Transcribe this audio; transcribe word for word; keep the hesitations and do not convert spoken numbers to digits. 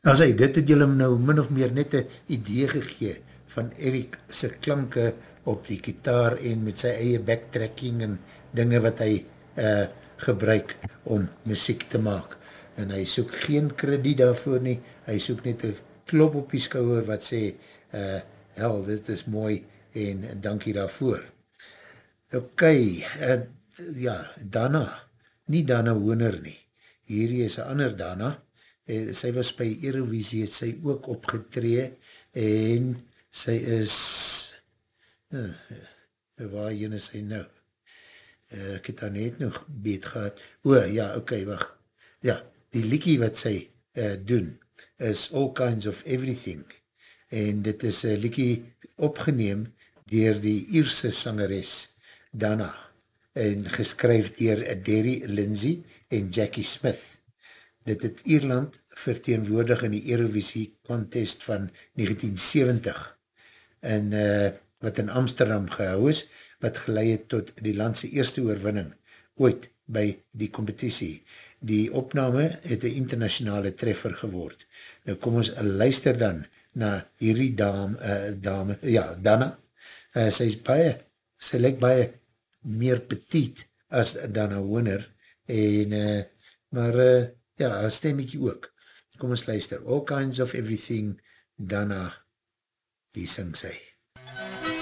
As hy, dit het julle nou min of meer net een idee gegee van Eric sy klanke op die gitaar en met sy eie backtracking en dinge wat hy uh, gebruik om muziek te maak. En hy soek geen krediet daarvoor nie, hy soek net een klop op die skouwer wat sê, uh, hel, dit is mooi en dankie daarvoor. Ok, uh, ja, Dana, nie Dana Honer nie, hierdie is een ander Dana, uh, sy was by Eurovisie, het sy ook opgetree en sy is, uh, waar jyn is sy nou? Uh, ek het daar net nog beet gehad, o, ja, ok, wacht, ja, die liekie wat sy uh, doen, is All Kinds of Everything, en dit is een liekie opgeneem dier die Ierse sangeres Dana, en geskryf dier Derry Lindsay en Jackie Smith. Dit het Ierland verteenwoordig in die Eurovisie contest van negentien seventig, en uh, wat in Amsterdam gehou is, wat geleid het tot die landse eerste oorwinning ooit by die competitie. Die opname het een internationale treffer geword. Nou kom ons luister dan na hierdie dame, uh, dame ja, Dana. Uh, sy is baie, sy lyk baie meer petit as Dana Honer, en, uh, maar uh, ja, haar stemmiekie ook. Kom ons luister. All Kinds of Everything, Dana, die sing sy.